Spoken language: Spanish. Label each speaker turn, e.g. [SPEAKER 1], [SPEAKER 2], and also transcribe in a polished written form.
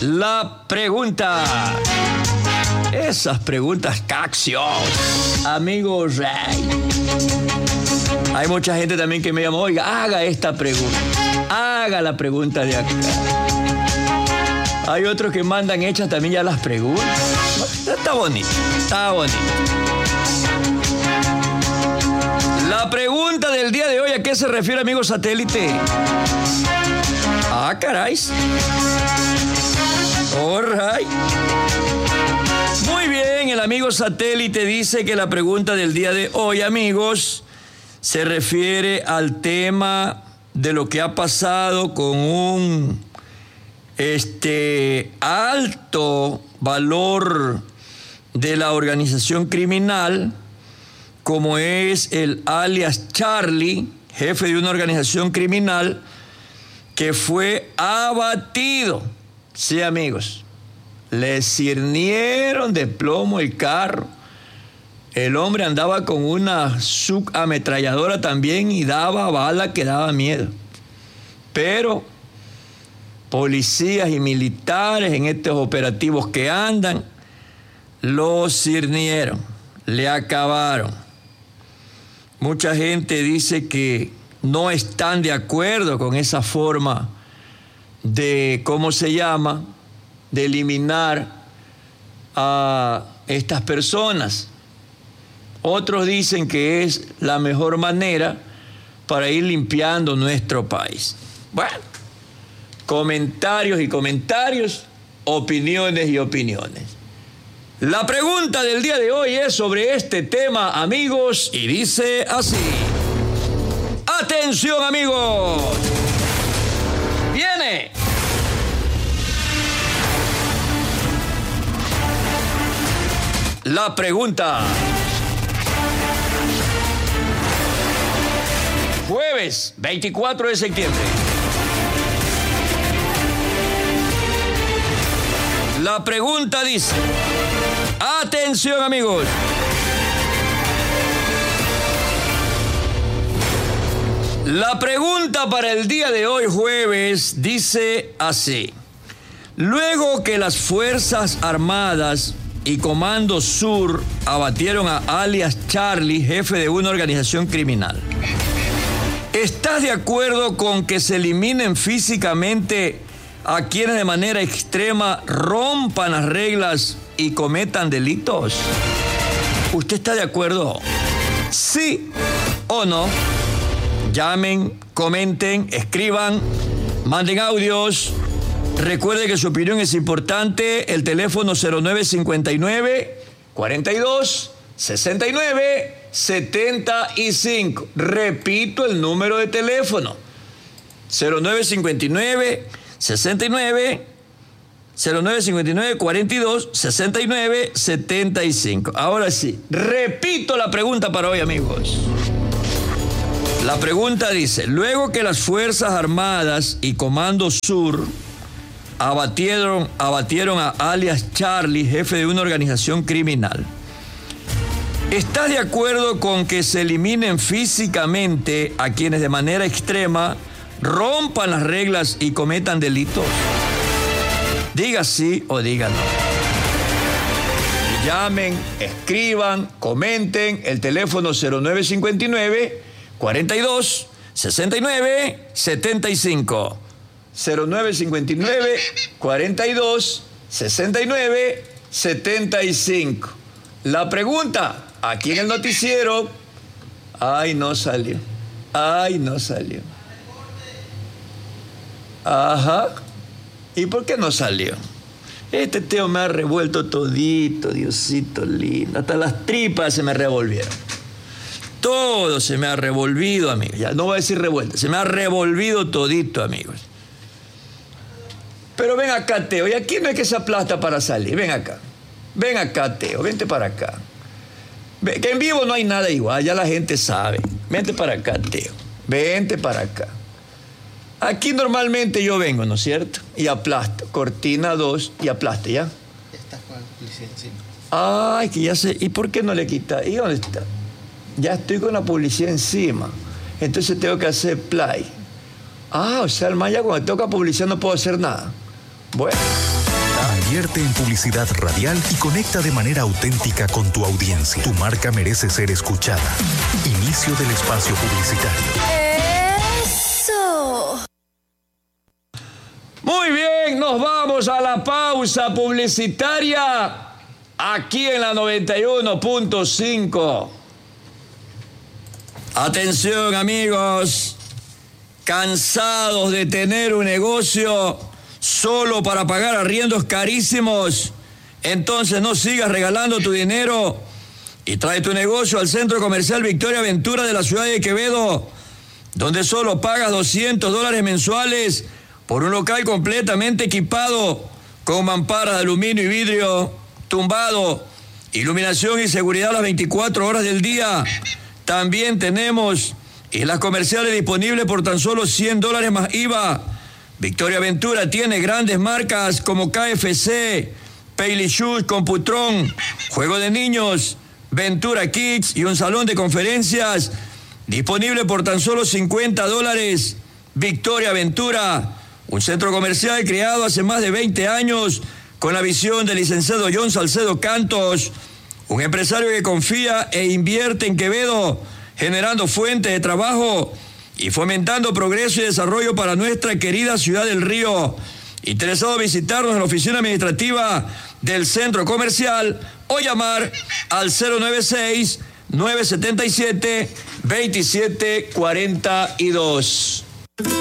[SPEAKER 1] La pregunta. Esas preguntas cacción. Amigos, hay mucha gente también que me llama, oiga, haga esta pregunta. Haga la pregunta de acá. Hay otros que mandan hechas también ya las preguntas. Está bonito, está bonito. La pregunta del día de hoy, ¿a qué se refiere, amigo satélite? Ah, caray. All right. Muy bien, el amigo satélite dice que la pregunta del día de hoy, amigos, se refiere al tema de lo que ha pasado con un alto valor de la organización criminal, como es el alias Charlie, jefe de una organización criminal, que fue abatido. Sí, amigos, le cirnieron de plomo el carro. El hombre andaba con una subametralladora también y daba bala que daba miedo. Pero policías y militares en estos operativos que andan, lo cirnieron, le acabaron. Mucha gente dice que no están de acuerdo con esa forma de, ¿cómo se llama?, de eliminar a estas personas. Otros dicen que es la mejor manera para ir limpiando nuestro país. Bueno, comentarios y comentarios, opiniones y opiniones. La pregunta del día de hoy es sobre este tema, amigos, y dice así. ¡Atención, amigos! ¡Viene! La pregunta. Jueves 24 de septiembre. La pregunta dice, atención, amigos. La pregunta para el día de hoy, jueves, dice así. Luego que las Fuerzas Armadas y Comando Sur abatieron a alias Charlie, jefe de una organización criminal, ¿estás de acuerdo con que se eliminen físicamente a quienes de manera extrema rompan las reglas y cometan delitos? ¿Usted está de acuerdo? ¿Sí o no? Llamen, comenten, escriban, manden audios. Recuerde que su opinión es importante. El teléfono 0959-42-69-75. Repito el número de teléfono. 0959-42-69-75. Ahora sí, repito la pregunta para hoy, amigos. La pregunta dice, luego que las Fuerzas Armadas y Comando Sur abatieron a alias Charlie, jefe de una organización criminal, ¿estás de acuerdo con que se eliminen físicamente a quienes de manera extrema rompan las reglas y cometan delitos? Diga sí o diga no. Llamen, escriban, comenten. El teléfono 0959-42-69-75. 0959-42-69-75. La pregunta, aquí en el noticiero, ay, no salió. Ajá. ¿Y por qué no salió? Este Teo me ha revuelto todito, Diosito lindo. Hasta las tripas se me revolvieron. Todo se me ha revolvido, amigos. Ya no voy a decir revuelta, se me ha revolvido todito, amigos. Pero ven acá, Teo, y aquí no es que se aplasta para salir. Ven acá, Teo, vente para acá. Que en vivo no hay nada igual, ya la gente sabe. Vente para acá, Teo, vente para acá. Aquí normalmente yo vengo, ¿no es cierto? Y aplasto, cortina 2 y aplaste, ¿ya?
[SPEAKER 2] Estás con la publicidad encima.
[SPEAKER 1] Ay, que ya sé. ¿Y por qué no le quita? ¿Y dónde está? Ya estoy con la publicidad encima. Entonces tengo que hacer play. Ah, o sea, el maya cuando toca publicidad no puedo hacer nada. Bueno.
[SPEAKER 3] Invierte en publicidad radial y conecta de manera auténtica con tu audiencia. Tu marca merece ser escuchada. Inicio del espacio publicitario.
[SPEAKER 4] ¡Eso!
[SPEAKER 1] Muy bien, nos vamos a la pausa publicitaria aquí en la 91.5. Atención, amigos, cansados de tener un negocio solo para pagar arriendos carísimos. Entonces no sigas regalando tu dinero y trae tu negocio al Centro Comercial Victoria Ventura de la ciudad de Quevedo, donde solo pagas $200 mensuales por un local completamente equipado con mamparas de aluminio y vidrio tumbado, iluminación y seguridad las 24 horas del día. También tenemos islas comerciales disponibles por tan solo $100 más IVA. Victoria Ventura tiene grandes marcas como KFC, Payly Shoes, Computron, Juego de Niños, Ventura Kids y un salón de conferencias disponible por tan solo $50. Victoria Ventura, un centro comercial creado hace más de 20 años con la visión del licenciado John Salcedo Cantos, un empresario que confía e invierte en Quevedo, generando fuentes de trabajo y fomentando progreso y desarrollo para nuestra querida ciudad del Río. Interesado en visitarnos en la oficina administrativa del centro comercial o llamar al 096-977-2742.